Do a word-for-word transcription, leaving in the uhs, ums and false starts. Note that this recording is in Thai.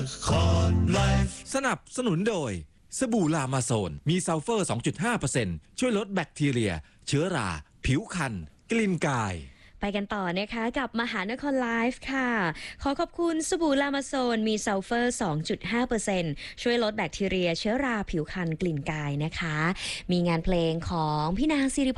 สนับสนุนโดยสบู่ลามาโซนมีซัลเฟอร์ สองจุดห้าเปอร์เซ็นต์ ช่วยลดแบคทีเรียเชื้อราผิวคันกลิ่นกายไปกันต่อนะคะกับมหานครไลฟ์ค่ะขอขอบคุณสบู่ลามาโซนมีซัลเฟอร์ สองจุดห้าเปอร์เซ็นต์ ช่วยลดแบคทีเรียเชื้อราผิวคันกลิ่นกายนะคะมีงานเพลงของพี่นางสิริพร